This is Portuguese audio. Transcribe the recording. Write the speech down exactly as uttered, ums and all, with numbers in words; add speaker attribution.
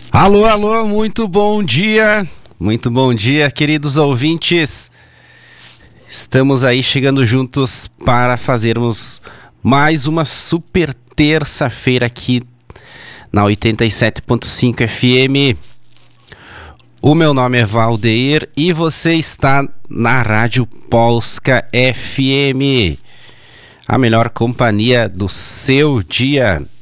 Speaker 1: Alô, alô, muito bom dia, muito bom dia, queridos ouvintes. Estamos aí chegando juntos para fazermos mais uma super terça-feira aqui na oitenta e sete ponto cinco F M. O meu nome é Valdeir e você está na Rádio Polska F M, a melhor companhia do seu dia.